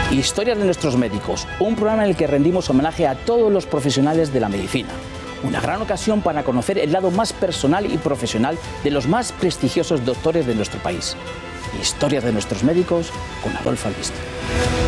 Historias de nuestros médicos, un programa en el que rendimos homenaje a todos los profesionales de la medicina. Una gran ocasión para conocer el lado más personal y profesional de los más prestigiosos doctores de nuestro país. Historias de nuestros médicos con Adolfo Albiste.